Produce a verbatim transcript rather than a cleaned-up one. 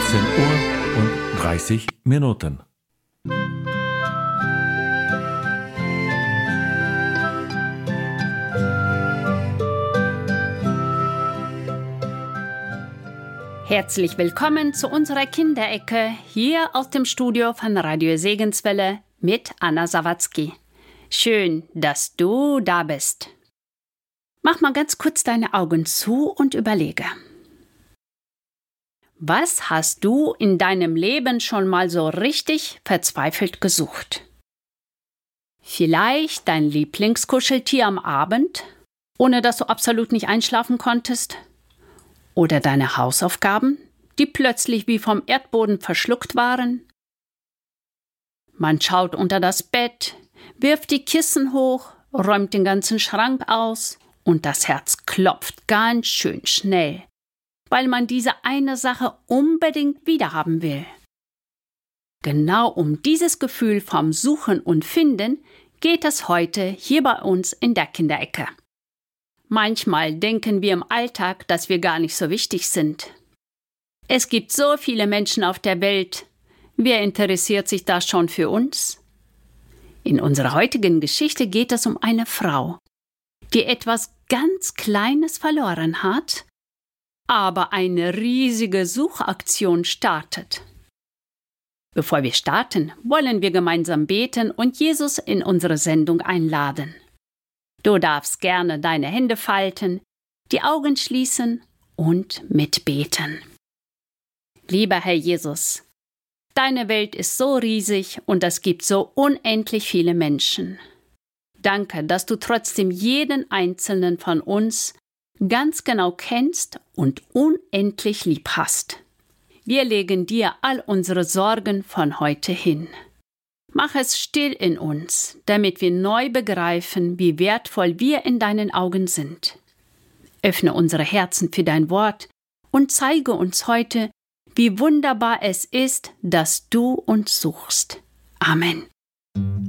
achtzehn Uhr und dreißig Minuten. Herzlich willkommen zu unserer Kinderecke hier aus dem Studio von Radio Segenswelle mit Anna Sawatzki. Schön, dass du da bist. Mach mal ganz kurz deine Augen zu und überlege. Was hast du in deinem Leben schon mal so richtig verzweifelt gesucht? Vielleicht dein Lieblingskuscheltier am Abend, ohne dass du absolut nicht einschlafen konntest? Oder deine Hausaufgaben, die plötzlich wie vom Erdboden verschluckt waren? Man schaut unter das Bett, wirft die Kissen hoch, räumt den ganzen Schrank aus und das Herz klopft ganz schön schnell, weil man diese eine Sache unbedingt wiederhaben will. Genau um dieses Gefühl vom Suchen und Finden geht es heute hier bei uns in der Kinderecke. Manchmal denken wir im Alltag, dass wir gar nicht so wichtig sind. Es gibt so viele Menschen auf der Welt. Wer interessiert sich da schon für uns? In unserer heutigen Geschichte geht es um eine Frau, die etwas ganz Kleines verloren hat, aber eine riesige Suchaktion startet. Bevor wir starten, wollen wir gemeinsam beten und Jesus in unsere Sendung einladen. Du darfst gerne deine Hände falten, die Augen schließen und mitbeten. Lieber Herr Jesus, deine Welt ist so riesig und es gibt so unendlich viele Menschen. Danke, dass du trotzdem jeden einzelnen von uns ganz genau kennst und unendlich lieb hast. Wir legen dir all unsere Sorgen von heute hin. Mach es still in uns, damit wir neu begreifen, wie wertvoll wir in deinen Augen sind. Öffne unsere Herzen für dein Wort und zeige uns heute, wie wunderbar es ist, dass du uns suchst. Amen.